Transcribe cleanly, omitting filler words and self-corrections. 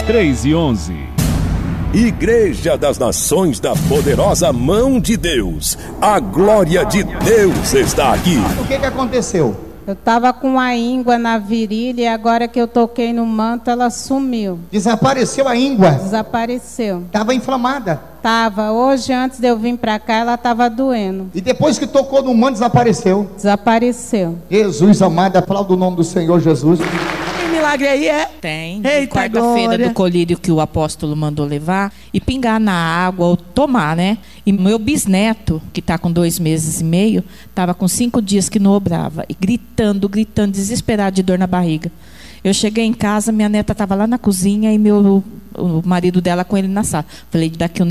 3:11. Igreja das Nações da Poderosa Mão de Deus. A glória de Deus está aqui. O que aconteceu? Eu estava com a íngua na virilha e agora que eu toquei no manto, ela sumiu. Desapareceu a íngua? Desapareceu. Estava inflamada? Tava. Hoje, antes de eu vir para cá, ela estava doendo. E depois que tocou no manto, desapareceu? Desapareceu. Jesus amado, aplauda o nome do Senhor Jesus. Tem milagre aí, é? Tem. Eita, Quarta-feira do colírio que o apóstolo mandou levar e pingar na água ou tomar, né? E meu bisneto, que está com 2 meses e meio, estava com 5 dias que não obrava. E gritando, desesperado de dor na barriga. Eu cheguei em casa, minha neta estava lá na cozinha e o marido dela com ele na sala. Falei, daqui